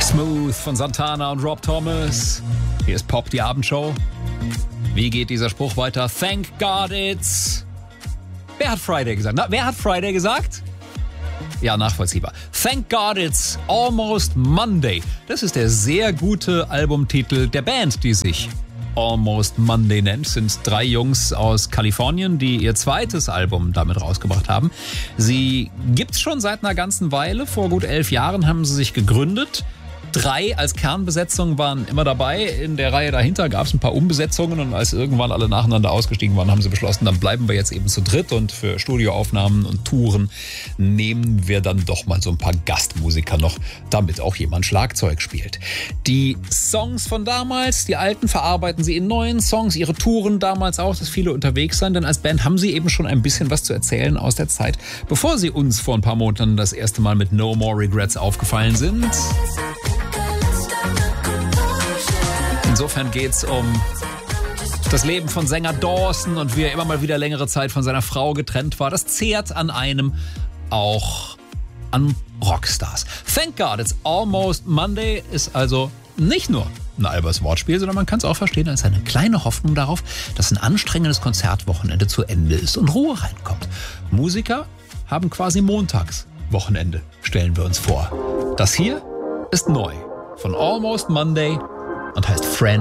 Smooth von Santana und Rob Thomas. Hier ist Pop, die Abendshow. Wie geht dieser Spruch weiter? Thank God it's... Wer hat Friday gesagt? Wer hat Friday gesagt? Ja, nachvollziehbar. Thank God it's almost Monday. Das ist der sehr gute Albumtitel der Band, die sich Almost Monday nennt. Es sind 3 Jungs aus Kalifornien, die ihr zweites Album damit rausgebracht haben. Sie gibt's schon seit einer ganzen Weile. Vor gut 11 Jahren haben sie sich gegründet. 3 als Kernbesetzung waren immer dabei. In der Reihe dahinter gab es ein paar Umbesetzungen und als irgendwann alle nacheinander ausgestiegen waren, haben sie beschlossen, dann bleiben wir jetzt eben zu dritt und für Studioaufnahmen und Touren nehmen wir dann doch mal so ein paar Gastmusiker noch, damit auch jemand Schlagzeug spielt. Die Songs von damals, die alten, verarbeiten sie in neuen Songs, ihre Touren damals auch, dass viele unterwegs sind, denn als Band haben sie eben schon ein bisschen was zu erzählen aus der Zeit, bevor sie uns vor ein paar Monaten das erste Mal mit No More Regrets aufgefallen sind. Insofern geht's um das Leben von Sänger Dawson und wie er immer mal wieder längere Zeit von seiner Frau getrennt war. Das zehrt an einem, auch an Rockstars. Thank God it's almost Monday ist also nicht nur ein albers Wortspiel, sondern man kann es auch verstehen als eine kleine Hoffnung darauf, dass ein anstrengendes Konzertwochenende zu Ende ist und Ruhe reinkommt. Musiker haben quasi Montagswochenende, stellen wir uns vor. Das hier ist neu von Almost Monday und heißt